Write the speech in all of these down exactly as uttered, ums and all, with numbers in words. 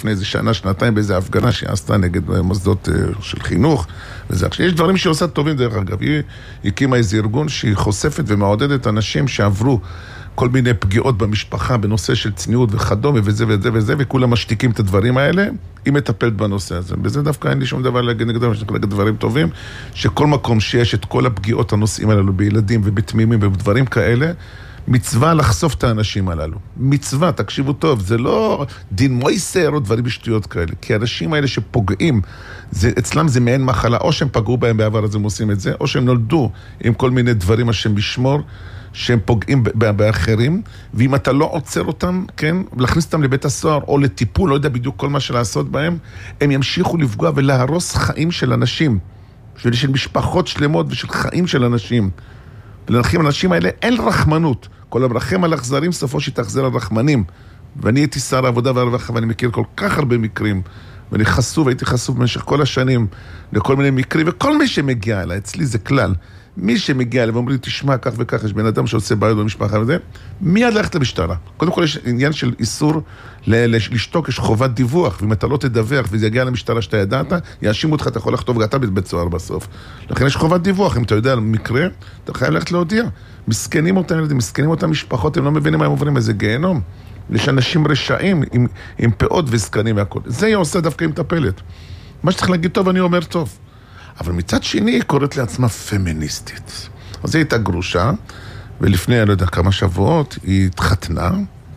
לפני איזה שנה, שנתיים, באיזה הפגנה שהיא עשתה נגד מוסדות של חינוך, וזה. יש דברים שהיא עושה טובים דרך אגב, היא הקימה איזה ארגון שהיא חושפת ומעודדת אנשים שעברו כל מיני פגיעות במשפחה, בנושא של צניעות וכדומה, וזה וזה וזה, וכולם משתיקים את הדברים האלה, היא מטפלת בנושא הזה. בזה דווקא אין לי שום דבר להגיד נגדם, יש להגיד דברים טובים, שכל מקום שיש את כל הפגיעות הנושאים הללו בילדים ובתמימים ובדברים כאלה, מצווה לחשוף את האנשים הללו. מצווה, תקשיבו טוב, זה לא דין מויסר או דברים בשטויות כאלה, כי האנשים האלה שפוגעים, זה, אצלם זה מעין מחלה, או שהם פגעו בהם בעבר אז הם עושים את זה, או שהם נולדו עם כל מיני דברים השם לשמור, שהם פוגעים באחרים, ואם אתה לא עוצר אותם, כן, להכניס אותם לבית הסוהר או לטיפול, לא יודע בדיוק כל מה שלעשות בהם, הם ימשיכו לפגוע ולהרוס חיים של אנשים, של משפחות שלמות ושל חיים של אנשים. ולנחים האנשים האלה אין רחמנות. כל המרחם על אכזרים סופו שתחזר על רחמנים. ואני הייתי שר העבודה והרווחה, ואני מכיר כל כך הרבה מקרים, ואני חשוף, הייתי חשוף במשך כל השנים לכל מיני מקרים, וכל מי שמגיע אליי, אצלי זה כלל. מי שמגיע אליי ואומר לי, תשמע, כך וכך, יש בן אדם שעושה בעיות במשפחה וזה, מיד ללכת למשטרה. קודם כל יש עניין של איסור לשתוק, יש חובת דיווח, ואם אתה לא תדווח וזה יגיע למשטרה שאתה ידעת, יאשימו אותך, אתה יכול לכתוב גתה בבית סוהר בסוף. לכן יש חובת דיווח, אם אתה יודע על מקרה, אתה חייב ללכת להודיע. מסכנים אותם ילדים, מסכנים אותם משפחות, הם לא מבינים מה הם עוברים, איזה גיהנום. יש אנשים רשעים עם, עם פאות וזקנים והכל. זה היא עושה דווקא עם טפלת. מה שצריך להגיד טוב, אני אומר טוב. אבל מצד שני היא קוראת לעצמה פמיניסטית. אז היא הייתה גרושה, ולפני, אני לא יודע, כמה שבועות, היא התחתנה,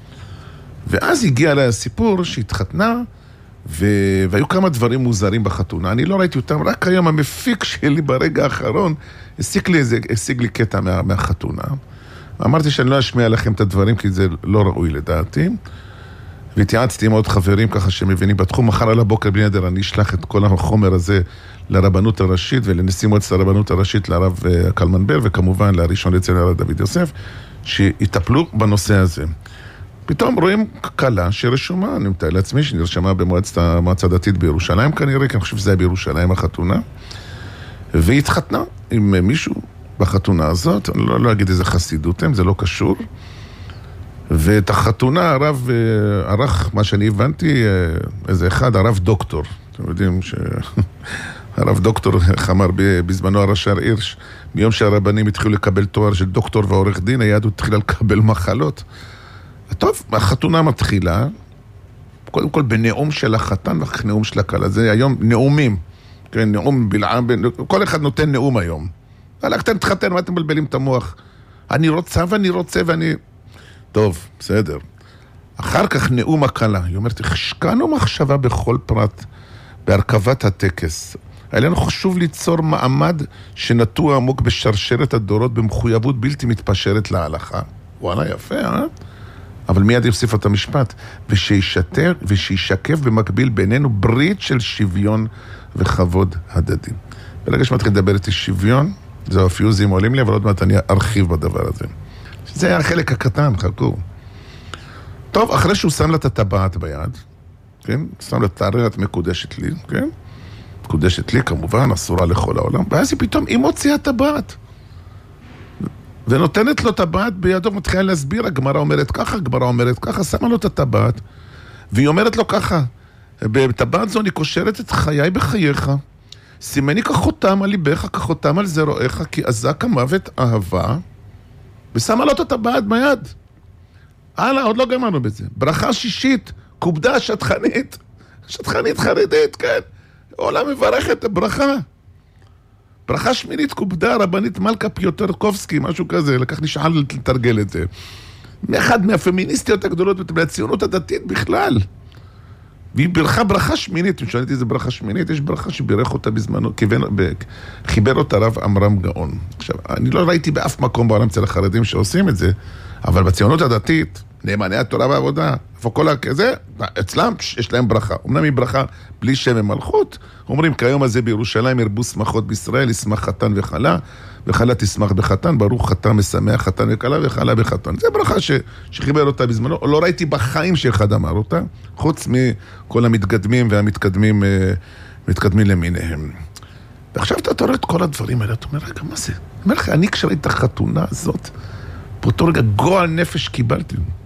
ואז הגיע לה הסיפור שהיא התחתנה, ו... והיו כמה דברים מוזרים בחתונה. אני לא ראיתי אותם, רק היום המפיק שלי ברגע האחרון, השיג לי, איזה, השיג לי קטע מה... מהחתונה. אמרתי שאני לא אשמיע לכם את הדברים, כי זה לא ראוי לדעתי. והתייעצתי עם עוד חברים ככה שמבינים בתחום. מחר על הבוקר בלי נדר אני אשלח את כל החומר הזה לרבנות הראשית ולנשיא מועצת הרבנות הראשית לרב קלמן בר, וכמובן לראשון לציון הרב דוד יוסף, שיטפלו בנושא הזה. פתאום רואים קלה שרשומה, אני מתאר לעצמי, שנרשמה במועצת המועצה הדתית בירושלים כנראה, כי אני חושב שזה היה בירושלים החתונה, והיא התחתנה עם מישהו בחתונה הזאת, אני לא, לא אגיד איזה חסידות הם, זה לא קשור, ואת החתונה הרב ערך, מה שאני הבנתי, איזה אחד, הרב דוקטור. אתם יודעים שהרב דוקטור, איך אמר בזמנו הרש"ר הירש, מיום שהרבנים התחילו לקבל תואר של דוקטור ועורך דין, היהדות התחילה לקבל מחלות. טוב, החתונה מתחילה, קודם כל בנאום של החתן ואחר נאום של הכלה. זה היום נאומים, כן, נאום בלעם, כל אחד נותן נאום היום. הלכת להתחתן, מה אתם מבלבלים את המוח? אני רוצה ואני רוצה ואני... טוב, בסדר. אחר כך נאום הכלה. היא אומרת, השקענו מחשבה בכל פרט בהרכבת הטקס. היה לנו חשוב ליצור מעמד שנטוע עמוק בשרשרת הדורות במחויבות בלתי מתפשרת להלכה. וואלה, יפה, אה? אבל מיד יוסיף את המשפט. ושישתר, ושישקף במקביל בינינו ברית של שוויון וכבוד הדדי. ברגע שמתחיל לדבר איתי שוויון, זהו הפיוזים עולים לי, אבל עוד מעט אני ארחיב בדבר הזה. זה היה החלק הקטן, חכו. טוב, אחרי שהוא שם לה את הטבעת ביד, כן? שם לה את הררת מקודשת לי, כן? מקודשת לי, כמובן, אסורה לכל העולם. ואז היא פתאום, היא מוציאה טבעת. ונותנת לו טבעת בידו, מתחילה להסביר, הגמרא אומרת ככה, הגמרא אומרת ככה, שמה לו את הטבעת, והיא אומרת לו ככה, בטבעת זו אני קושרת את חיי בחייך, סימני כחותם על ליבך, כחותם על זרועך, כי עזק המוות אהבה, ושמה לו את הטבעת ביד. הלאה, עוד לא גמרנו בזה. ברכה שישית, קובדה שטחנית, שטחנית חרדית, כן. עולה מברכת ברכה. ברכה שמינית, קובדה, רבנית מלכה פיוטרקובסקי, משהו כזה, לקח לי שעה לתרגל את זה. מאחד מהפמיניסטיות הגדולות מהציונות הדתית בכלל. והיא ברכה ברכה שמינית, אם שואלתי איזה ברכה שמינית, יש ברכה שבירך אותה בזמנו, כיוון, חיבר אותה רב אמרם גאון. עכשיו, אני לא ראיתי באף מקום בעולם אצל החרדים שעושים את זה, אבל בציונות הדתית, נאמני התורה והעבודה, איפה כל הכזה, אצלם יש להם ברכה. אמנם היא ברכה בלי שם ומלכות, אומרים כיום הזה בירושלים ירבו שמחות בישראל, ישמח חתן וחלה, וחלה תשמח בחתן, ברוך חתן משמח חתן וחלה וחלה בחתן. זה ברכה ש... שחיבר אותה בזמנו, לא ראיתי בחיים שאחד אמר אותה, חוץ מכל המתקדמים והמתקדמים מתקדמים למיניהם. ועכשיו אתה רואה את כל הדברים האלה, אתה אומר, רגע, מה זה? אני אומר לך, אני כשראיתי את החתונה הזאת, באותו רגע גועל נפש קיבלתי.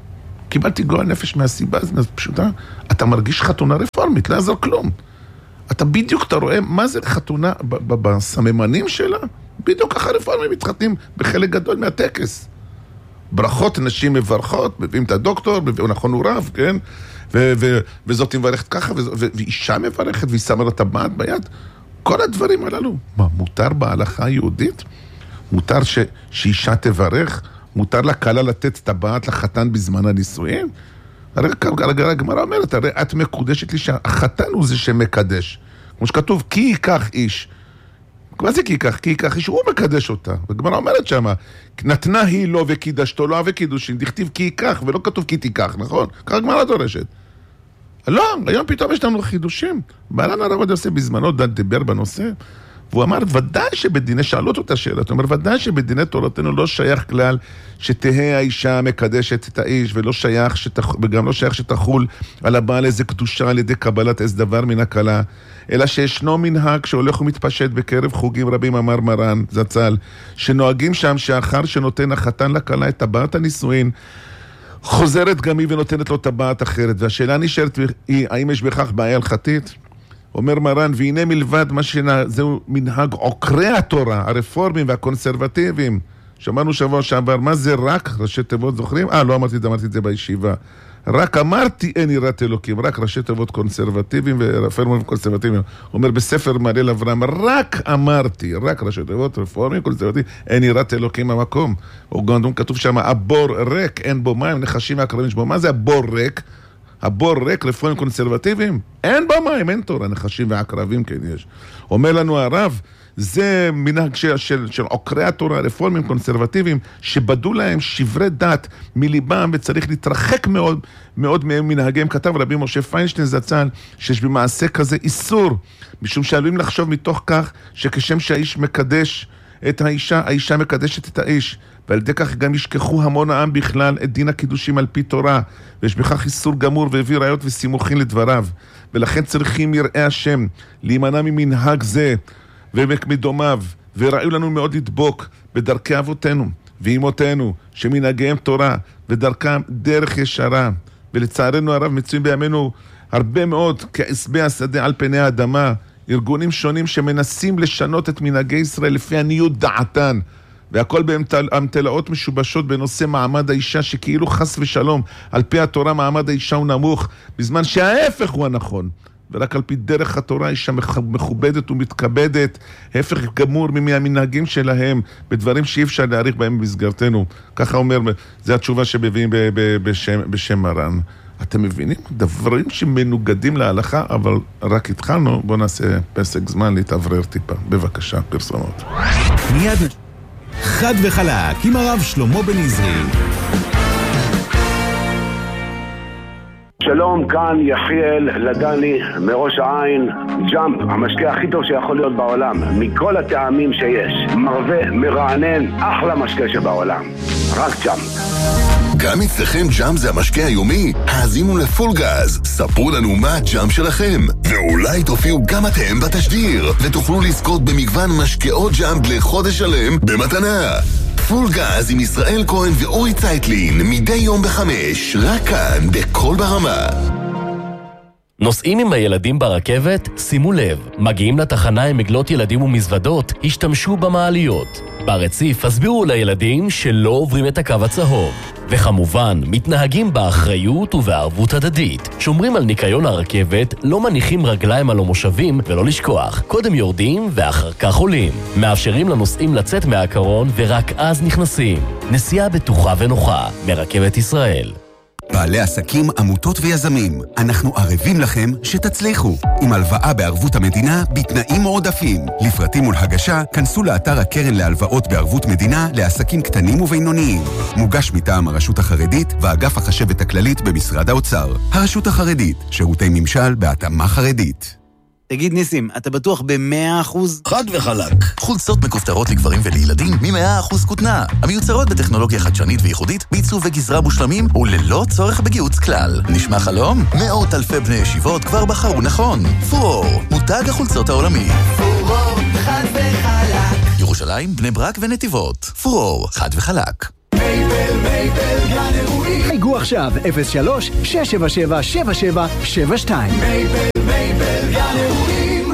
קיבלתי גועל נפש מהסיבה, אז פשוטה, אתה מרגיש חתונה רפורמית, לא יעזור כלום. אתה בדיוק, אתה רואה מה זה חתונה בסממנים שלה? בדיוק ככה רפורמים מתחתנים בחלק גדול מהטקס. ברכות, נשים מברכות, מביאים את הדוקטור, נכון הוא רב, כן? ו- ו- וזאת מברכת ככה, ו- ו- ואישה מברכת, והיא שמה לה טבעת ביד. כל הדברים הללו. מה, מותר בהלכה היהודית? מותר ש- שאישה תברך? מותר לה קלה לתת טבעת לחתן בזמן הנישואין? הרי הגמרא אומרת, הרי את מקודשת לי שהחתן הוא זה שמקדש. כמו שכתוב, כי ייקח איש. מה זה כי ייקח? כי ייקח איש, הוא מקדש אותה. הגמרא אומרת שמה, נתנה היא לו וקידשתו לו וקידושין, דכתיב כי ייקח, ולא כתוב כי תיקח, נכון? ככה הגמרא דורשת. לא, היום פתאום יש לנו חידושים. בעלן הרב עובדיה יוסף בזמנו דיבר בנושא, והוא אמר, ודאי שבדיני, שאלות אותה שאלה, הוא אומר, ודאי שבדיני תורתנו לא שייך כלל שתהה האישה מקדשת את האיש, ולא שייך שתח... וגם לא שייך שתחול על הבעל איזה קדושה על ידי קבלת איזה דבר מן הכלה, אלא שישנו מנהג שהולך ומתפשט בקרב חוגים רבים, אמר מרן זצ"ל, שנוהגים שם שאחר שנותן החתן לכלה את טבעת הנישואין, חוזרת גם היא ונותנת לו טבעת אחרת, והשאלה נשארת היא, האם יש בכך בעיה הלכתית? אומר מרן, והנה מלבד מה שזהו מנהג עוקרי התורה, הרפורמים והקונסרבטיביים. שמענו שבוע שעבר, מה זה רק ראשי תיבות זוכרים? אה, לא אמרתי, אמרתי את זה בישיבה. רק אמרתי אין יראת אלוקים, רק ראשי תיבות קונסרבטיביים ורפורמים וקונסרבטיביים. אומר בספר מעלל אברהם, רק אמרתי, רק ראשי תיבות רפורמים וקונסרבטיביים, אין יראת אלוקים במקום. או גם כתוב שם, הבור ריק, אין בו מים, נחשים והקרבים שבו. מה זה הבור ריק? הבור ריק, רפורמים קונסרבטיביים? אין בו מים, אין תורה, נחשים והקרבים כן יש. אומר לנו הרב, זה מנהג של, של, של עוקרי התורה, רפורמים קונסרבטיביים, שבדו להם שברי דת מליבם, וצריך להתרחק מאוד, מאוד מהם מנהגיהם. כתב רבי משה פיינשטיין זצ"ל, שיש במעשה כזה איסור, משום שעלולים לחשוב מתוך כך, שכשם שהאיש מקדש את האישה, האישה מקדשת את האיש, ועל ידי כך גם ישכחו המון העם בכלל את דין הקידושים על פי תורה, ויש בכך איסור גמור והביא ראיות וסימוכין לדבריו, ולכן צריכים יראי השם להימנע ממנהג זה ומדומיו, וראו לנו מאוד לדבוק בדרכי אבותינו ואימותינו שמנהגיהם תורה ודרכם דרך ישרה, ולצערנו הרב מצויים בימינו הרבה מאוד כעשבי השדה על פני האדמה, ארגונים שונים שמנסים לשנות את מנהגי ישראל לפי עניות דעתן, והכל באמתלאות משובשות בנושא מעמד האישה, שכאילו חס ושלום על פי התורה מעמד האישה הוא נמוך, בזמן שההפך הוא הנכון, ורק על פי דרך התורה אישה מכובדת ומתכבדת, ההפך גמור מהמנהגים שלהם בדברים שאי אפשר להעריך בהם במסגרתנו. ככה אומר, זה התשובה שמביאים בשם, בשם מרן. אתם מבינים? דברים שמנוגדים להלכה, אבל רק התחלנו, בואו נעשה פסק זמן להתעברר טיפה. בבקשה, פרסומות. מיד חד וחלק עם הרב שלמה בן עזרי. שלום, כאן יחיאל לדני מראש העין. ג'אמפ, המשקה הכי טוב שיכול להיות בעולם, מכל הטעמים שיש. מרווה, מרענן, אחלה משקה שבעולם. רק ג'אמפ. גם אצלכם ג'אמפ זה המשקה היומי? האזינו לפול גז, ספרו לנו מה הג'אמפ שלכם, ואולי תופיעו גם אתם בתשדיר, ותוכלו לזכות במגוון משקאות ג'אמפ לחודש שלם במתנה. פול גז עם ישראל כהן ואורי צייטלין, מדי יום בחמש, רק כאן בכל ברמה. נוסעים עם הילדים ברכבת? שימו לב, מגיעים לתחנה עם מגלות ילדים ומזוודות, השתמשו במעליות. ברציף הסבירו לילדים שלא עוברים את הקו הצהוב. וכמובן, מתנהגים באחריות ובערבות הדדית. שומרים על ניקיון הרכבת, לא מניחים רגליים על המושבים, ולא לשכוח, קודם יורדים ואחר כך עולים. מאפשרים לנוסעים לצאת מהקרון ורק אז נכנסים. נסיעה בטוחה ונוחה, מרכבת ישראל. בעלי עסקים, עמותות ויזמים, אנחנו ערבים לכם שתצליחו. עם הלוואה בערבות המדינה בתנאים מועדפים. לפרטים ולהגשה, כנסו לאתר הקרן להלוואות בערבות מדינה לעסקים קטנים ובינוניים. מוגש מטעם הרשות החרדית ואגף החשבת הכללית במשרד האוצר. הרשות החרדית, שירותי ממשל בהתאמה חרדית. תגיד ניסים, אתה בטוח ב-מאה אחוז? חד וחלק. חולצות מכופתרות לגברים ולילדים מ-מאה אחוז כותנה. המיוצרות בטכנולוגיה חדשנית וייחודית, בעיצוב וגזרה מושלמים וללא צורך בגיוץ כלל. נשמע חלום? מאות אלפי בני ישיבות כבר בחרו נכון. פורור, מותג החולצות העולמי. פורור, חד וחלק. ירושלים, בני ברק ונתיבות. פורור, חד וחלק. מייבל, מייבל, גן אירועים. חייגו עכשיו אפס שלוש שש שבע שבע שבע שבע שבע שתיים. מייבל, מייבל, גן אירועים.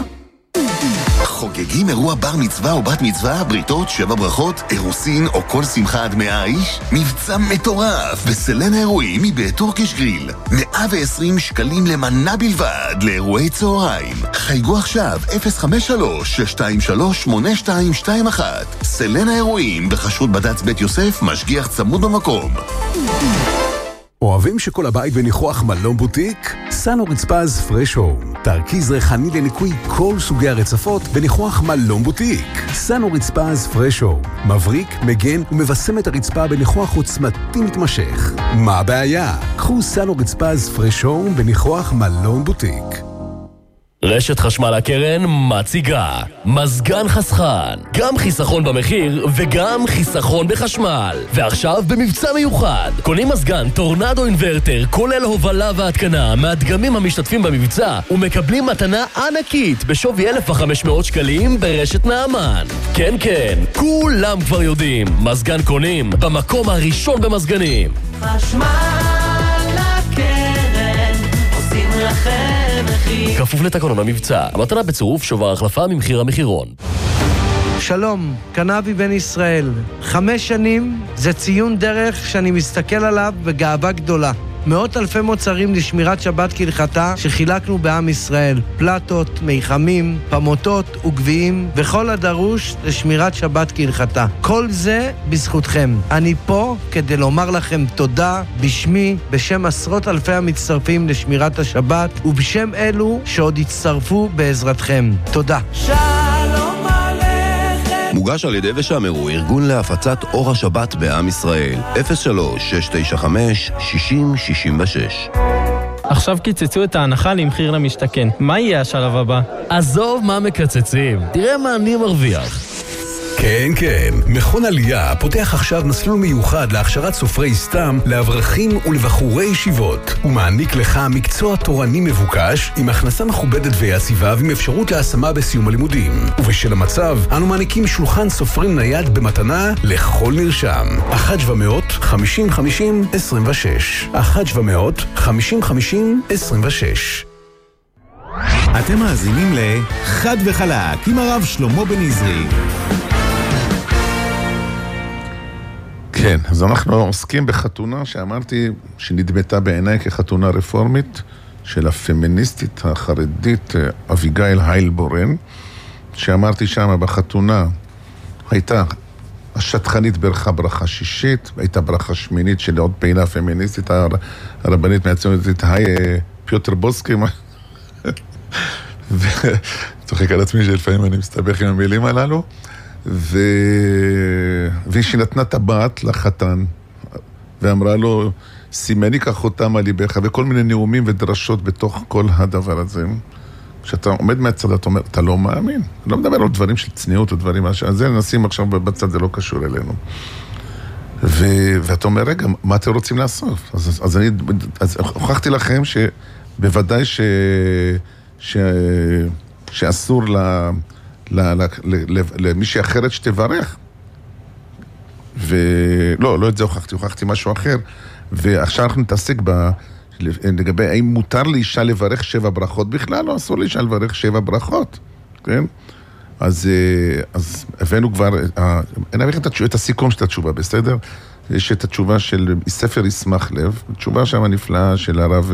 חוגגים אירוע בר מצווה או בת מצווה, בריתות, שבע ברכות, אירוסין או כל שמחה עד מאה איש? מבצע מטורף בסלנה אירועים מבית טורקיש גריל. מאה ועשרים שקלים למנה בלבד לאירועי צהריים. חייגו עכשיו אפס חמש שלוש שש שתיים שלוש שמונה שתיים שתיים אחת. סלנה אירועים בחשרות בד"ץ בית יוסף, משגיח צמוד במקום. אוהבים שכל הבית בניחוח מלון בוטיק? סנו רצפז פרש הום, תרכיז ריחני לניקוי כל סוגי הרצפות בניחוח מלון בוטיק. סנו רצפז פרש הום, מבריק, מגן ומבשם את הרצפה בניחוח עוצמתי מתמשך. מה הבעיה? קחו סנו רצפז פרש הום בניחוח מלון בוטיק. רשת חשמל הקרן מציגה מזגן חסכן, גם חיסכון במחיר וגם חיסכון בחשמל. ועכשיו במבצע מיוחד, קונים מזגן טורנדו אינברטר כולל הובלה והתקנה מהדגמים המשתתפים במבצע ומקבלים מתנה ענקית בשווי אלף וחמש מאות שקלים ברשת נעמן. כן כן, כולם כבר יודעים, מזגן קונים במקום הראשון במזגנים. חשמל הקרן עושים לכם מחיר. כפוף לתקנון המבצע, המתנה בצירוף שובר החלפה ממחיר המחירון. שלום, קנבי בן ישראל. חמש שנים זה ציון דרך שאני מסתכל עליו בגאווה גדולה. מאות אלפי מוצרים לשמירת שבת כהלכתה שחילקנו בעם ישראל. פלטות, מיחמים, פמוטות וגביעים וכל הדרוש לשמירת שבת כהלכתה. כל זה בזכותכם. אני פה כדי לומר לכם תודה בשמי, בשם עשרות אלפי המצטרפים לשמירת השבת ובשם אלו שעוד יצטרפו בעזרתכם. תודה. שלום עליכם. מוגש על ידי ושמרו, ארגון להפצת אור השבת בעם ישראל. אפס שלוש שש תשע חמש שש אפס שש שש. עכשיו קיצצו את ההנחה למחיר למשתכן. מה יהיה השלב הבא? עזוב מה מקצצים, תראה מה אני מרוויח. כן, כן. מכון עלייה פותח עכשיו מסלול מיוחד להכשרת סופרי סתם לאברכים ולבחורי ישיבות. הוא מעניק לך מקצוע תורני מבוקש עם הכנסה מכובדת ויציבה ועם אפשרות להשמה בסיום הלימודים. ובשל המצב, אנו מעניקים שולחן סופרים נייד במתנה לכל נרשם. אחת שבע מאות חמישים חמישים עשרים ושש. אחת שבע מאות חמישים חמישים עשרים ושש. אתם מאזינים לחד וחלק עם הרב שלמה בן עזרי. כן, אז אנחנו עוסקים בחתונה שאמרתי שנדמתה בעיניי כחתונה רפורמית של הפמיניסטית החרדית אביגיל היילבורן, שאמרתי שם בחתונה הייתה השטחנית ברכה ברכה שישית, הייתה ברכה שמינית של עוד פעילה פמיניסטית, הרבנית מהציונות, היי פיוטר בוסקי, וצוחק על עצמי שלפעמים אני מסתבך עם המילים הללו, ו... והיא נתנה טבעת לחתן ואמרה לו סימני כחותם על ליבך, וכל מיני נאומים ודרשות בתוך כל הדבר הזה. כשאתה עומד מהצד אתה אומר אתה לא מאמין, אני לא מדבר על דברים של צניעות או דברים משהו, אז זה נשים עכשיו בצד, זה לא קשור אלינו. ו... ואתה אומר רגע, מה אתם רוצים לעשות? אז, אז אני אז הוכחתי לכם שבוודאי ש... ש... שאסור ל... למישהי אחרת שתברך. ולא, לא את זה הוכחתי, הוכחתי משהו אחר. ועכשיו אנחנו נתעסק ב... לגבי האם מותר לאישה לברך שבע ברכות בכלל, או אסור לאישה לברך שבע ברכות, כן? אז, אז הבאנו כבר, אני אביא את הסיכום של התשובה, בסדר? יש את התשובה של ספר ישמח לב, תשובה שם הנפלאה של הרב